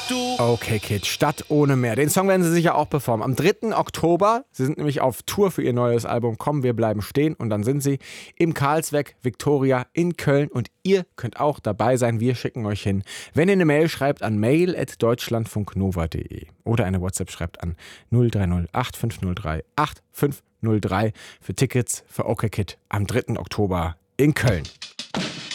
Okay, Kid, Stadt ohne Meer. Den Song werden sie sicher auch performen. Am 3. Oktober, sie sind nämlich auf Tour für ihr neues Album Komm, wir bleiben stehen. Und dann sind sie im Karlsweg Victoria in Köln. Und ihr könnt auch dabei sein. Wir schicken euch hin. Wenn ihr eine Mail schreibt an mail@deutschlandfunknova.de oder eine WhatsApp schreibt an 030 8503 8503 für Tickets für OK Kid am 3. Oktober in Köln.